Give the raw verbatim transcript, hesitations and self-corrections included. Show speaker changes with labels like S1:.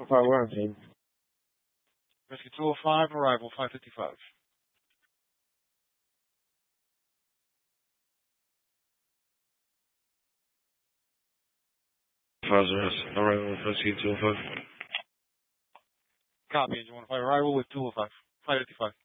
S1: two oh five, we're on scene.
S2: Rescue two oh five, arrival five fifty-five.
S1: Five arrest. Arrival with Rescue two oh five.
S2: Copy, Engine one oh five, arrival with two oh five, five fifty-five.